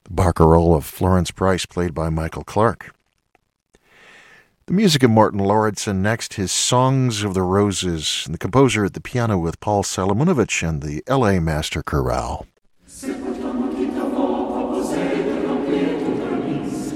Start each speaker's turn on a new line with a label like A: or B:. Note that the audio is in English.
A: Barcarolle of Florence Price, played by Michael Clark. The music of Martin Lauritsen. Next, his Songs of the Roses, and the composer at the piano with Paul Salomonovich and the L.A. Master Chorale.